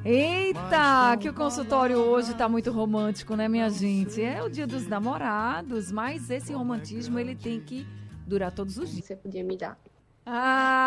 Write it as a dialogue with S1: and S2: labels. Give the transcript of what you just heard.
S1: Eita, que o consultório hoje tá muito romântico, né, minha gente? É o dia dos namorados, mas esse romantismo ele tem que durar todos os dias.
S2: Você podia me dar.
S1: Ah,